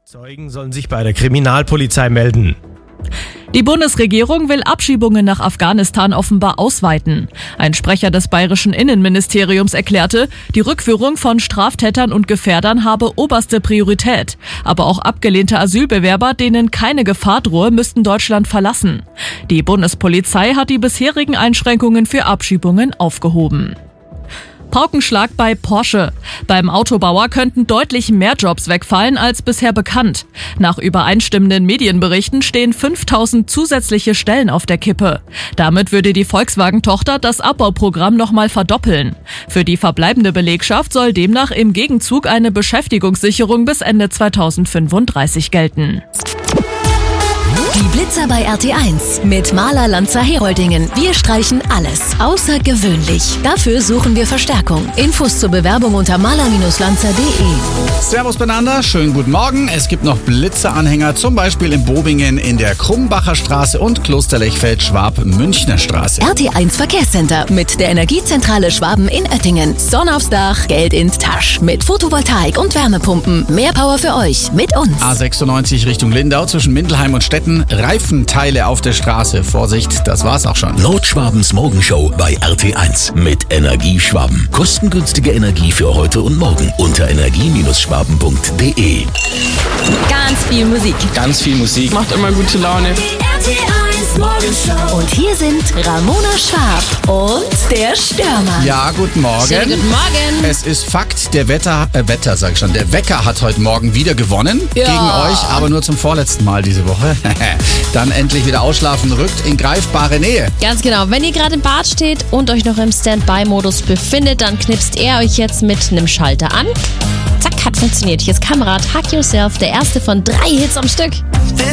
Zeugen sollen sich bei der Kriminalpolizei melden. Die Bundesregierung will Abschiebungen nach Afghanistan offenbar ausweiten. Ein Sprecher des bayerischen Innenministeriums erklärte, die Rückführung von Straftätern und Gefährdern habe oberste Priorität. Aber auch abgelehnte Asylbewerber, denen keine Gefahr drohe, müssten Deutschland verlassen. Die Bundespolizei hat die bisherigen Einschränkungen für Abschiebungen aufgehoben. Paukenschlag bei Porsche. Beim Autobauer könnten deutlich mehr Jobs wegfallen als bisher bekannt. Nach übereinstimmenden Medienberichten stehen 5000 zusätzliche Stellen auf der Kippe. Damit würde die Volkswagen-Tochter das Abbauprogramm nochmal verdoppeln. Für die verbleibende Belegschaft soll demnach im Gegenzug eine Beschäftigungssicherung bis Ende 2035 gelten. Die Blitzer bei RT1 mit Maler Lanza Heroldingen. Wir streichen alles außergewöhnlich. Dafür suchen wir Verstärkung. Infos zur Bewerbung unter maler-lanza.de. Servus beieinander, schönen guten Morgen. Es gibt noch Blitzeranhänger, zum Beispiel in Bobingen in der Krumbacher Straße und Klosterlechfeld-Schwab-Münchner Straße. RT1 Verkehrscenter mit der Energiezentrale Schwaben in Oettingen. Sonne aufs Dach, Geld ins Tasch. Mit Photovoltaik und Wärmepumpen. Mehr Power für euch mit uns. A96 Richtung Lindau zwischen Mindelheim und Stetten. Reifenteile auf der Straße. Vorsicht, das war's auch schon. Nordschwabens Morgenshow bei RT1 mit Energie Schwaben. Kostengünstige Energie für heute und morgen unter energie-schwaben.de. Ganz viel Musik. Ganz viel Musik. Macht immer gute Laune. RT1 Morgenshow. Und hier sind Ramona Schwab und der Stürmer. Ja, guten Morgen. Schönen guten Morgen. Es ist Fakt, der Wecker hat heute Morgen wieder gewonnen gegen euch, aber nur zum vorletzten Mal diese Woche. Dann endlich wieder ausschlafen, rückt in greifbare Nähe. Ganz genau. Wenn ihr gerade im Bad steht und euch noch im Standby-Modus befindet, dann knipst er euch jetzt mit einem Schalter an. Zack, hat funktioniert. Hier ist Kamerad, Hug Yourself, der erste von 3 Hits am Stück.